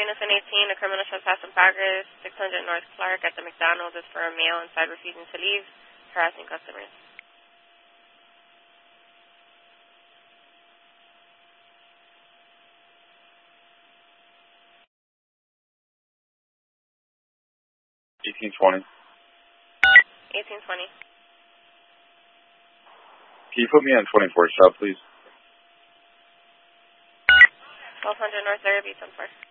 Unison 18, a criminal trespass in progress, 600 North Clark at the McDonald's is for a male inside refusing to leave, harassing customers. $18.20. 1820. Can you put me on 24 shop, please? 1200 North Larrabee, 10-4.